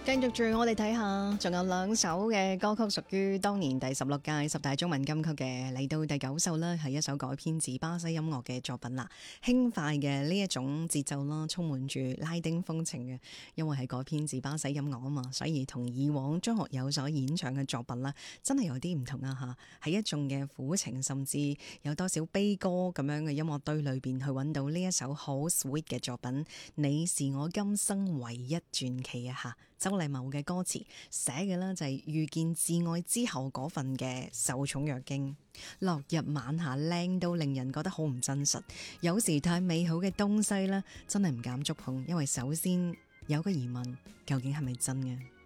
繼續住，我哋睇下，仲有兩首嘅歌曲屬於當年第16屆十大中文金曲嘅，嚟到第9首呢，係一首改編自巴西音樂嘅作品啦。輕快嘅呢一種節奏啦，充滿住拉丁風情嘅，因為係改編自巴西音樂啊嘛，所以同以往張學友所演唱嘅作品啦，真係有啲唔同啊吓，係一種嘅苦情，甚至有多少悲歌咁樣嘅音樂堆裏邊去揾到呢一首好 sweet 嘅作品。你是我今生唯一傳奇啊吓！周禮茂嘅歌詞寫嘅呢，就係遇見摯愛之後嗰份嘅受寵若驚，落日晚霞靚到令人覺得好唔真實。有時太美好嘅東西呢，真係唔敢觸碰，因為首先有個疑問，究竟係咪真嘅？